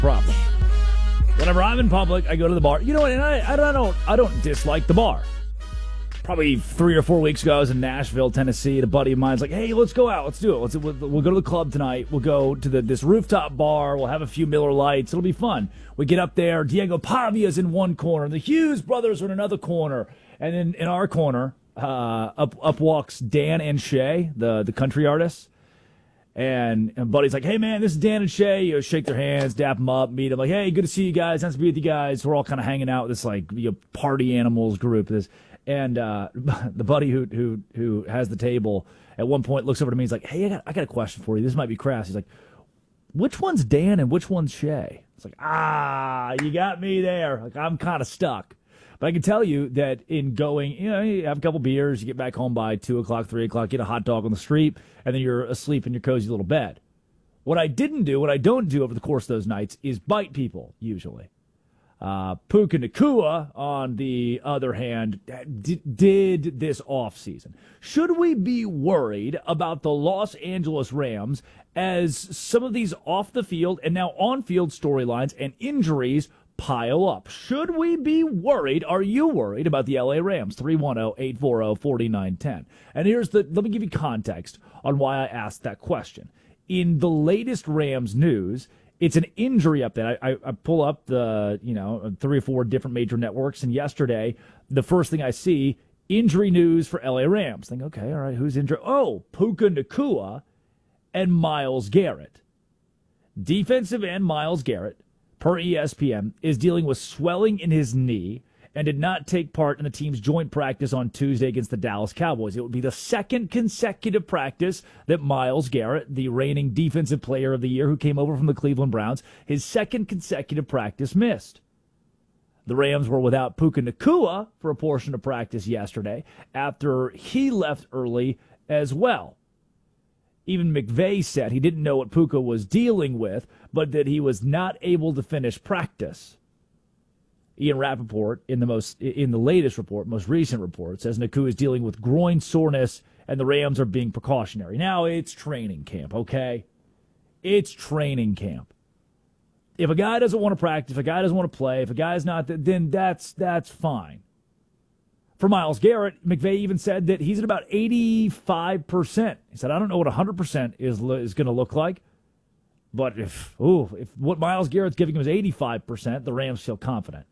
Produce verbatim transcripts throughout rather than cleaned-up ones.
problem. Whenever I'm in public, I go to the bar. You know what? And I, I don't, I don't dislike the bar. Probably three or four weeks ago, I was in Nashville, Tennessee, and a buddy of mine's like, "Hey, let's go out. Let's do it. Let's we'll, we'll go to the club tonight. We'll go to the this rooftop bar. We'll have a few Miller Lights. It'll be fun." We get up there. Diego Pavia's in one corner. The Hughes brothers are in another corner, and then in our corner, uh, up up walks Dan and Shay, the the country artists. And, and buddy's like, "Hey, man, this is Dan and Shay." You know, shake their hands, dap them up, meet them. Like, "Hey, good to see you guys. Nice to be with you guys." We're all kind of hanging out with this like you know, party animals group. This. And uh, the buddy who who who has the table at one point looks over to me. He's like, "Hey, I got I got a question for you. This might be crass." He's like, "Which one's Dan and which one's Shay?" It's like, ah, you got me there. Like I'm kind of stuck. But I can tell you that in going, you know, you have a couple beers, you get back home by two o'clock, three o'clock, get a hot dog on the street, and then you're asleep in your cozy little bed. What I didn't do, what I don't do over the course of those nights, is bite people usually. Uh, Puka Nacua, on the other hand, d- did this offseason. Should we be worried about the Los Angeles Rams as some of these off-the-field and now on-field storylines and injuries pile up? Should we be worried? Are you worried about the L A Rams? three one zero, eight four zero, four nine one zero. And here's the, let me give you context on why I asked that question. In the latest Rams news, it's an injury update. I, I, I pull up the, you know, three or four different major networks, and yesterday, the first thing I see, injury news for L A Rams. Think, okay, all right, who's injured? Oh, Puka Nacua and Myles Garrett. Defensive end Myles Garrett, per E S P N, is dealing with swelling in his knee and did not take part in the team's joint practice on Tuesday against the Dallas Cowboys. It would be the second consecutive practice that Myles Garrett, the reigning defensive player of the year who came over from the Cleveland Browns, his second consecutive practice missed. The Rams were without Puka Nacua for a portion of practice yesterday after he left early as well. Even McVay said he didn't know what Puka was dealing with, but that he was not able to finish practice. Ian Rappaport, in the most in the latest report, most recent report, says Nacua is dealing with groin soreness and the Rams are being precautionary. Now, it's training camp, okay? It's training camp. If a guy doesn't want to practice, if a guy doesn't want to play, if a guy's not, then that's that's fine. For Myles Garrett, McVay even said that he's at about eighty-five percent. He said, "I don't know what one hundred percent is is going to look like, but if ooh, if what Myles Garrett's giving him is eighty-five percent, the Rams feel confident."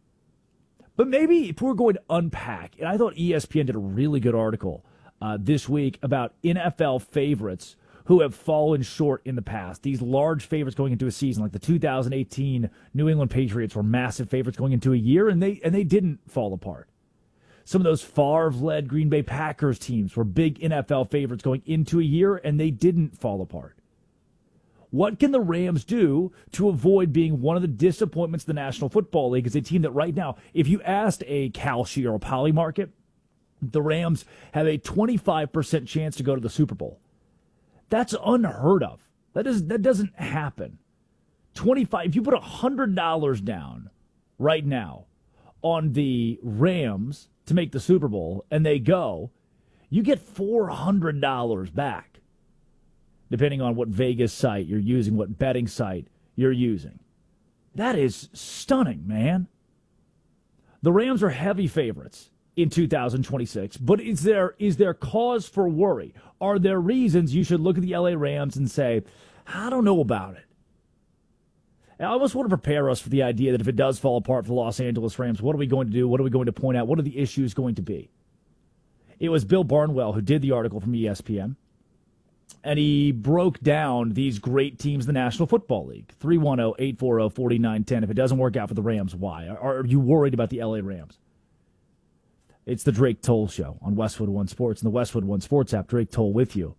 But maybe if we're going to unpack, and I thought E S P N did a really good article uh, this week about N F L favorites who have fallen short in the past. These large favorites going into a season, like the two thousand eighteen New England Patriots were massive favorites going into a year, and they and they didn't fall apart. Some of those Favre-led Green Bay Packers teams were big N F L favorites going into a year, and they didn't fall apart. What can the Rams do to avoid being one of the disappointments of the National Football League as a team that right now, if you asked a Kalshi or a Poly market, the Rams have a twenty-five percent chance to go to the Super Bowl. That's unheard of. That, is, that doesn't happen. twenty-five, if you put one hundred dollars down right now on the Rams to make the Super Bowl and they go, you get four hundred dollars back. Depending on what Vegas site you're using, what betting site you're using. That is stunning, man. The Rams are heavy favorites in two thousand twenty-six, but is there is there cause for worry? Are there reasons you should look at the L A Rams and say, I don't know about it? And I almost want to prepare us for the idea that if it does fall apart for the Los Angeles Rams, what are we going to do? What are we going to point out? What are the issues going to be? It was Bill Barnwell who did the article from E S P N. And he broke down these great teams in the National Football League. three one zero, eight four zero, four nine one zero. If it doesn't work out for the Rams, why? Are you worried about the L A Rams? It's the Drake Toll Show on Westwood One Sports and the Westwood One Sports app. Drake Toll with you.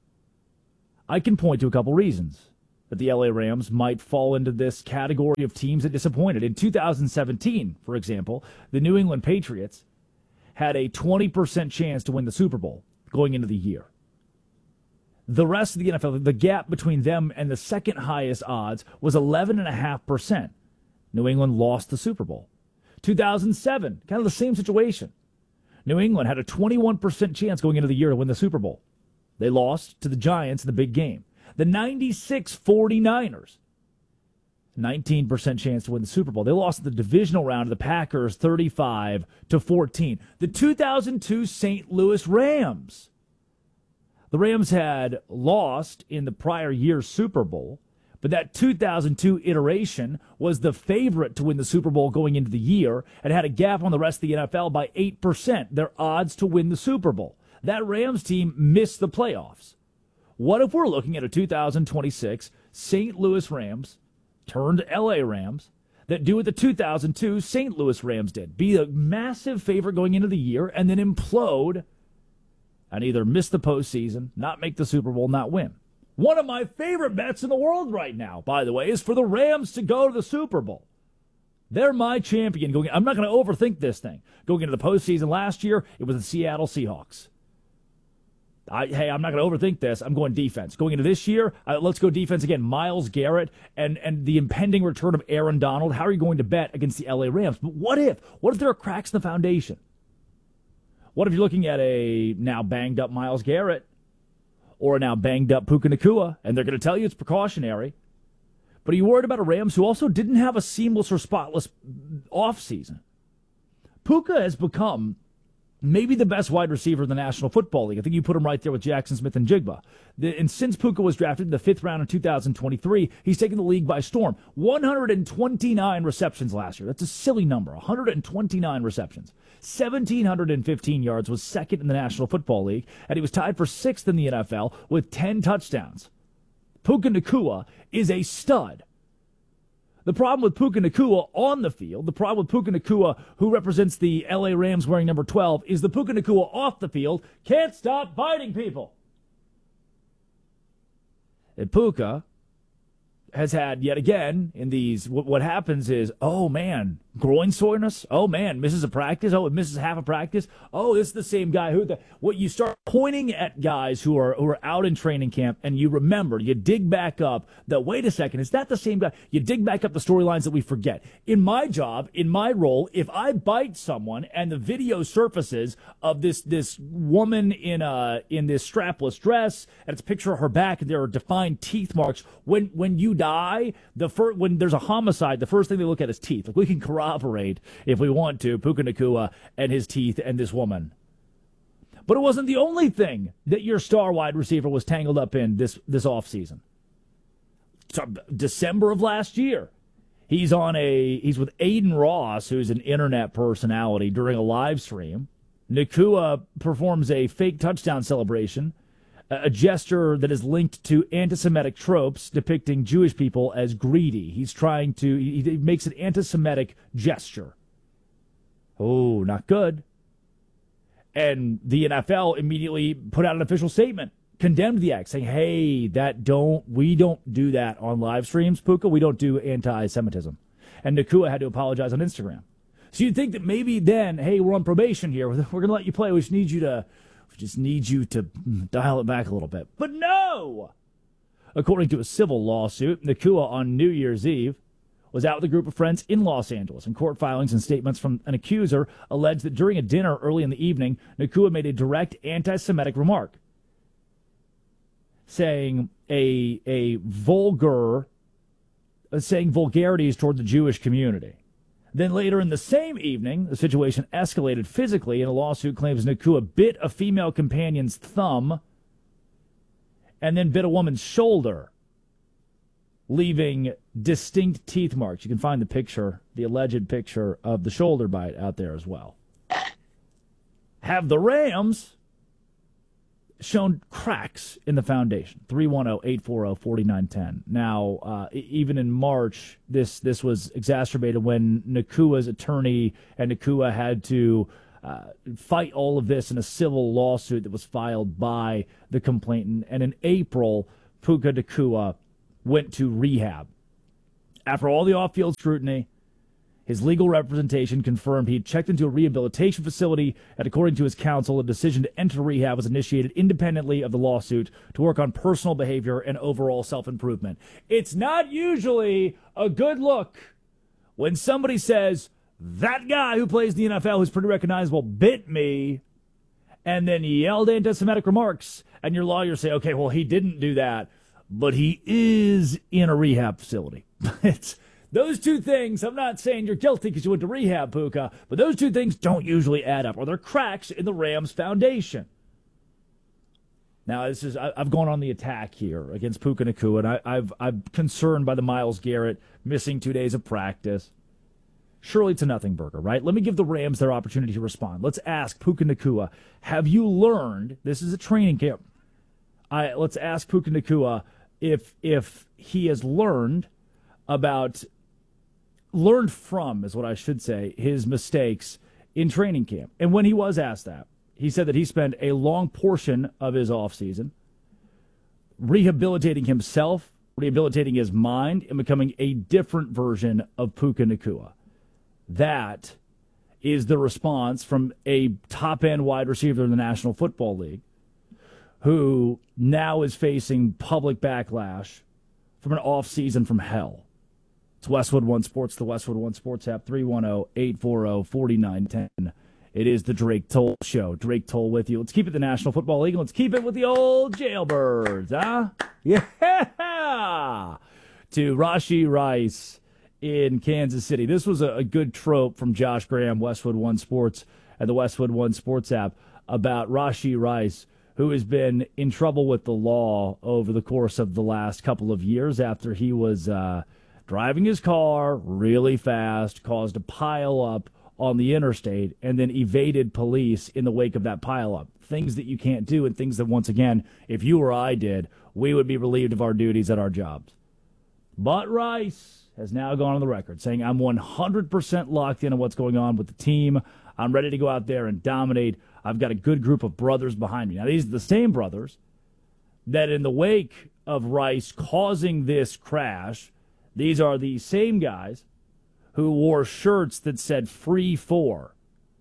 I can point to a couple reasons that the L A Rams might fall into this category of teams that disappointed. In two thousand seventeen, for example, the New England Patriots had a twenty percent chance to win the Super Bowl going into the year. The rest of the N F L, the gap between them and the second highest odds was eleven point five percent. New England lost the Super Bowl. two thousand seven, kind of the same situation. New England had a twenty-one percent chance going into the year to win the Super Bowl. They lost to the Giants in the big game. The ninety-six 49ers nineteen percent chance to win the Super Bowl. They lost the divisional round to the Packers thirty-five to fourteen. The two thousand two Saint Louis Rams. The Rams had lost in the prior year's Super Bowl, but that two thousand two iteration was the favorite to win the Super Bowl going into the year and had a gap on the rest of the N F L by eight percent, their odds to win the Super Bowl. That Rams team missed the playoffs. What if we're looking at a two thousand twenty-six Saint Louis Rams turned L A Rams that do what the two thousand two Saint Louis Rams did? Be a massive favorite going into the year and then implode and either miss the postseason, not make the Super Bowl, not win. One of my favorite bets in the world right now, by the way, is for the Rams to go to the Super Bowl. They're my champion. Going, I'm not going to overthink this thing. Going into the postseason last year, it was the Seattle Seahawks. I, hey, I'm not going to overthink this. I'm going defense. Going into this year, uh, let's go defense again. Myles Garrett and, and the impending return of Aaron Donald. How are you going to bet against the L A Rams? But what if? What if there are cracks in the foundation? What if you're looking at a now banged up Myles Garrett or a now banged up Puka Nacua, and they're going to tell you it's precautionary? But are you worried about a Rams who also didn't have a seamless or spotless offseason? Puka has become maybe the best wide receiver in the National Football League. I think you put him right there with Jackson Smith and Jigba. The, and since Puka was drafted in the fifth round in two thousand twenty-three, he's taken the league by storm. one hundred twenty-nine receptions last year. That's a silly number. one hundred twenty-nine receptions. one thousand seven hundred fifteen yards, was second in the National Football League, and he was tied for sixth in the N F L with ten touchdowns. Puka Nacua is a stud. The problem with Puka Nacua on the field, the problem with Puka Nacua, who represents the L A Rams wearing number twelve, is the Puka Nacua off the field can't stop biting people. And Puka has had, yet again, in these, what, what happens is, oh man, groin soreness. Oh man, misses a practice. Oh, it misses half a practice. Oh, this is the same guy who, the, what you start pointing at guys who are, who are out in training camp, and you remember, you dig back up that, wait a second, is that the same guy? You dig back up the storylines that we forget. In my job, in my role, if I bite someone and the video surfaces of this, this woman in a, in this strapless dress, and it's a picture of her back, and there are defined teeth marks, when, when you die, the first, when there's a homicide, the first thing they look at is teeth. Like, we can corroborate, if we want to, Puka Nacua and his teeth and this woman. But it wasn't the only thing that your star wide receiver was tangled up in this, this offseason. So, December of last year, he's on a he's with Aiden Ross, who's an internet personality, during a live stream. Nacua performs a fake touchdown celebration, a gesture that is linked to anti-Semitic tropes depicting Jewish people as greedy. He's trying to, he makes an anti-Semitic gesture. Oh, not good. And the N F L immediately put out an official statement, condemned the act, saying, hey, that don't, we don't do that on live streams, Puka. We don't do anti-Semitism. And Nacua had to apologize on Instagram. So you'd think that maybe then, hey, we're on probation here. We're going to let you play. We just need you to, we just need you to dial it back a little bit. But no! According to a civil lawsuit, Nacua on New Year's Eve was out with a group of friends in Los Angeles, and court filings and statements from an accuser alleged that during a dinner early in the evening, Nacua made a direct anti-Semitic remark, saying a a vulgar, uh, saying vulgarities toward the Jewish community. Then later in the same evening, the situation escalated physically, and a lawsuit claims Nacua bit a female companion's thumb and then bit a woman's shoulder, leaving distinct teeth marks. You can find the picture, the alleged picture of the shoulder bite out there as well. Have the Rams shown cracks in the foundation? three one zero, eight four zero, four nine one zero. Now, uh, even in March, this this was exacerbated when Nacua's attorney and Nacua had to uh, fight all of this in a civil lawsuit that was filed by the complainant. And in April, Puka Nacua went to rehab. After all the off-field scrutiny, his legal representation confirmed he had checked into a rehabilitation facility, and according to his counsel, a decision to enter rehab was initiated independently of the lawsuit to work on personal behavior and overall self-improvement. It's not usually a good look when somebody says, that guy who plays the N F L, who's pretty recognizable, bit me, and then yelled anti-Semitic remarks, and your lawyers say, okay, well, he didn't do that, but he is in a rehab facility. It's those two things. I'm not saying you're guilty because you went to rehab, Puka, but those two things don't usually add up, or they're cracks in the Rams' foundation. Now, this is I, I've gone on the attack here against Puka Nacua, and I, I've, I'm concerned by the Myles Garrett missing two days of practice. Surely it's a nothing burger, right? Let me give the Rams their opportunity to respond. Let's ask Puka Nacua, have you learned, this is a training camp, I, let's ask Puka Nacua if, if he has learned about, learned from, is what I should say, his mistakes in training camp. And when he was asked that, he said that he spent a long portion of his offseason rehabilitating himself, rehabilitating his mind, and becoming a different version of Puka Nacua. That is the response from a top-end wide receiver in the National Football League who now is facing public backlash from an offseason from hell. It's Westwood One Sports, the Westwood One Sports app, three one zero, eight four zero, four nine one zero. It is the Drake Toll Show. Drake Toll with you. Let's keep it the National Football League. Let's keep it with the old jailbirds, huh? Yeah! To Rashee Rice in Kansas City. This was a, a good trope from Josh Graham, Westwood One Sports, and the Westwood One Sports app about Rashee Rice, who has been in trouble with the law over the course of the last couple of years after he was uh, driving his car really fast, caused a pile-up on the interstate, and then evaded police in the wake of that pileup. Things that you can't do, and things that, once again, if you or I did, we would be relieved of our duties at our jobs. But Rice has now gone on the record saying, I'm one hundred percent locked in on what's going on with the team. I'm ready to go out there and dominate. I've got a good group of brothers behind me. Now, these are the same brothers that in the wake of Rice causing this crash, these are the same guys who wore shirts that said free four.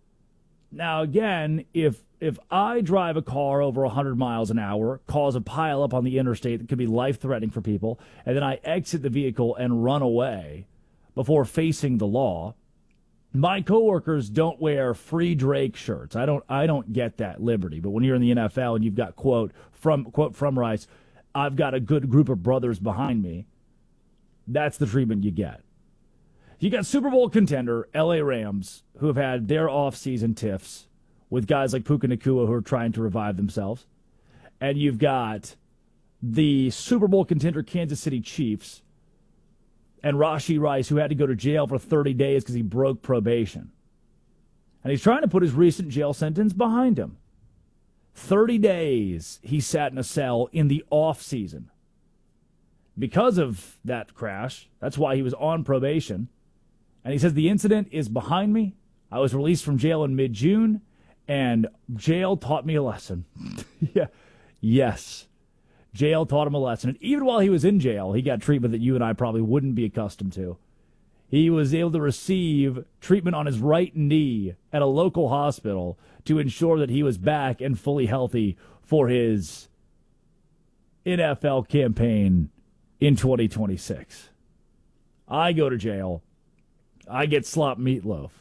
Now, again, if if I drive a car over one hundred miles an hour, cause a pileup on the interstate that could be life-threatening for people, and then I exit the vehicle and run away before facing the law, my coworkers don't wear free Drake shirts. I don't I don't get that liberty. But when you're in the N F L and you've got, quote, from quote from Rice, I've got a good group of brothers behind me, that's the treatment you get. You got Super Bowl contender L A Rams, who have had their offseason tiffs with guys like Puka Nacua who are trying to revive themselves. And you've got the Super Bowl contender Kansas City Chiefs and Rashee Rice, who had to go to jail for thirty days because he broke probation. And he's trying to put his recent jail sentence behind him. thirty days he sat in a cell in the offseason. Because of that crash, that's why he was on probation. And he says, the incident is behind me. I was released from jail in mid-June, and jail taught me a lesson. Yeah, yes. Jail taught him a lesson. And even while he was in jail, he got treatment that you and I probably wouldn't be accustomed to. He was able to receive treatment on his right knee at a local hospital to ensure that he was back and fully healthy for his N F L campaign in twenty twenty-six. I go to jail. I get slop meatloaf.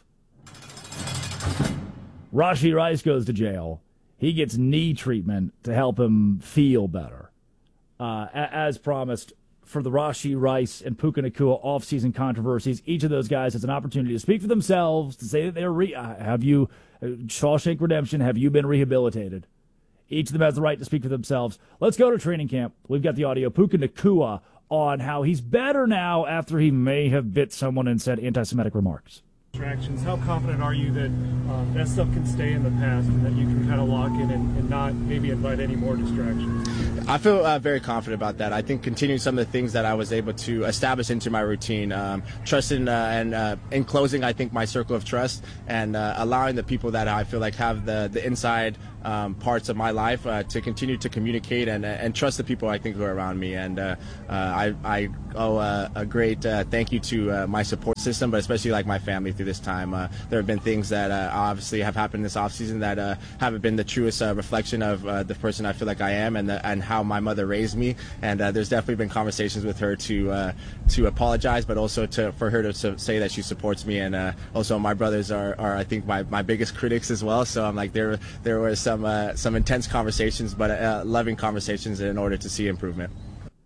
Rashee Rice goes to jail. He gets knee treatment to help him feel better. Uh, as promised, for the Rashee Rice and Puka Nacua offseason controversies, each of those guys has an opportunity to speak for themselves, to say that they're re- have you, uh, Shawshank Redemption, have you been rehabilitated? Each of them has the right to speak for themselves. Let's go to training camp. We've got the audio. Puka Nacua on how he's better now after he may have bit someone and said anti-Semitic remarks. Distractions. How confident are you that um, that stuff can stay in the past and that you can kind of lock in and, and not maybe invite any more distractions? I feel uh, very confident about that. I think continuing some of the things that I was able to establish into my routine, um, trusting uh, and uh, in closing, I think my circle of trust and uh, allowing the people that I feel like have the the inside um, parts of my life uh, to continue to communicate and and trust the people I think who are around me. And uh, uh, I I owe a, a great uh, thank you to uh, my support system, but especially like my family through this time. Uh, there have been things that uh, obviously have happened this offseason that uh, haven't been the truest uh, reflection of uh, the person I feel like I am and the, and how my mother raised me. And uh, there's definitely been conversations with her to uh, to apologize, but also to for her to, to say that she supports me. And uh, also my brothers are, are I think my, my biggest critics as well. So I'm like there there were some uh, some intense conversations, but uh, loving conversations in order to see improvement.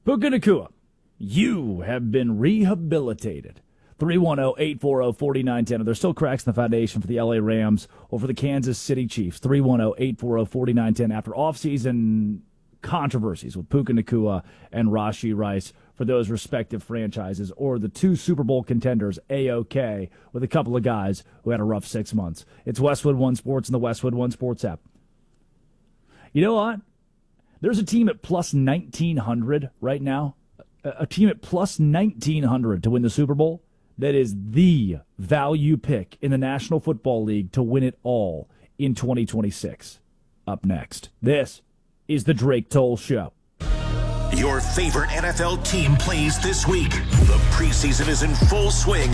Puka Nacua, you have been rehabilitated. three one zero, eight four zero, four nine one zero. There's still cracks in the foundation for the L A Rams or for the Kansas City Chiefs. three one zero, eight four zero, four nine one zero after offseason controversies with Puka Nacua and Rashee Rice for those respective franchises, or the two Super Bowl contenders, A-OK, with a couple of guys who had a rough six months. It's Westwood One Sports and the Westwood One Sports app. You know what? There's a team at plus nineteen hundred right now, a team at plus nineteen hundred to win the Super Bowl. That is the value pick in the National Football League to win it all in twenty twenty-six. Up next, this is the Drake Toll Show. Your favorite N F L team plays this week. The preseason is in full swing